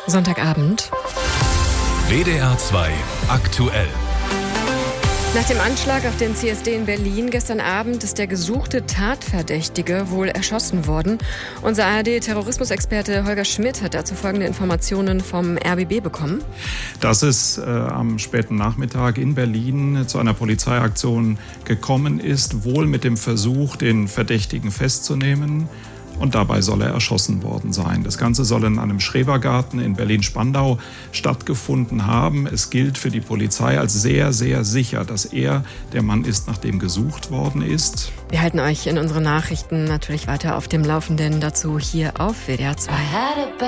Sonntagabend. WDR 2 aktuell. Nach dem Anschlag auf den CSD in Berlin gestern Abend ist der gesuchte Tatverdächtige wohl erschossen worden. Unser ARD-Terrorismusexperte Holger Schmidt hat dazu folgende Informationen vom RBB bekommen. Dass es am späten Nachmittag in Berlin zu einer Polizeiaktion gekommen ist, wohl mit dem Versuch, den Verdächtigen festzunehmen. Und dabei soll er erschossen worden sein. Das Ganze soll in einem Schrebergarten in Berlin-Spandau stattgefunden haben. Es gilt für die Polizei als sehr, sehr sicher, dass er der Mann ist, nach dem gesucht worden ist. Wir halten euch in unseren Nachrichten natürlich weiter auf dem Laufenden, dazu hier auf WDR 2.